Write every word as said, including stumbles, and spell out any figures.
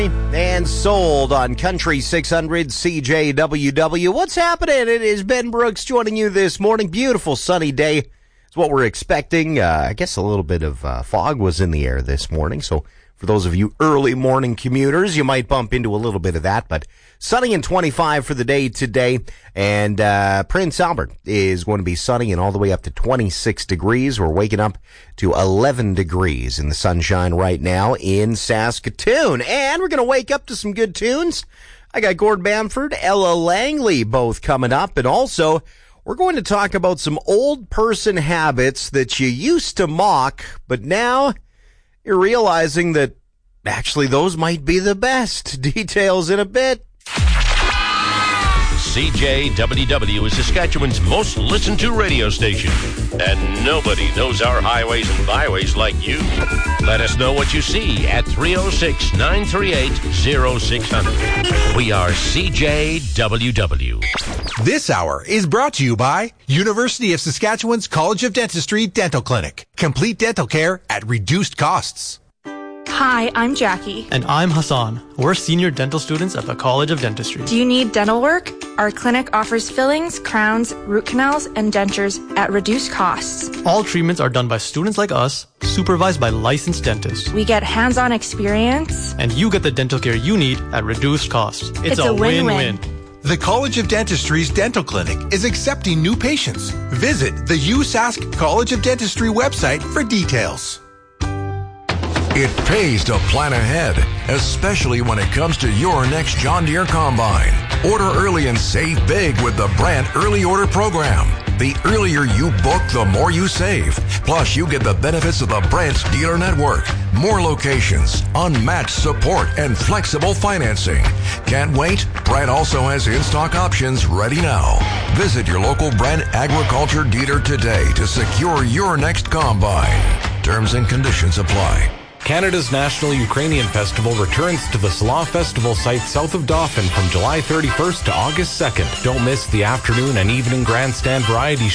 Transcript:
And sold on Country six hundred C J W W. What's happening? It is Ben Brooks joining you this morning. Beautiful sunny day is what we're expecting. Uh, I guess a little bit of uh, fog was in the air this morning. So for those of you early morning commuters, you might bump into a little bit of that. But sunny and twenty-five for the day today. And uh, Prince Albert is going to be sunny and all the way up to twenty-six degrees. We're waking up to eleven degrees in the sunshine right now in Saskatoon. And we're going to wake up to some good tunes. I got Gord Bamford, Ella Langley both coming up. And also, we're going to talk about some old person habits that you used to mock, but now you're realizing that actually those might be the best. Details in a bit. C J W W is Saskatchewan's most listened to radio station, and nobody knows our highways and byways like you. Let us know what you see at three oh six, nine three eight, oh six hundred. We are C J W W. This hour is brought to you by University of Saskatchewan's College of Dentistry Dental Clinic. Complete dental care at reduced costs. Hi, I'm Jackie. And I'm Hassan. We're senior dental students at the College of Dentistry. Do you need dental work? Our clinic offers fillings, crowns, root canals, and dentures at reduced costs. All treatments are done by students like us, supervised by licensed dentists. We get hands-on experience. And you get the dental care you need at reduced costs. It's, it's a, a win-win. The College of Dentistry's Dental Clinic is accepting new patients. Visit the U S A S C College of Dentistry website for details. It pays to plan ahead, especially when it comes to your next John Deere combine. Order early and save big with the Brandt Early Order Program. The earlier you book, the more you save. Plus, you get the benefits of the Brandt dealer network, more locations, unmatched support, and flexible financing. Can't wait? Brandt also has in-stock options ready now. Visit your local Brandt Agriculture dealer today to secure your next combine. Terms and conditions apply. Canada's National Ukrainian Festival returns to the Salah Festival site south of Dauphin from July thirty-first to August second. Don't miss the afternoon and evening grandstand variety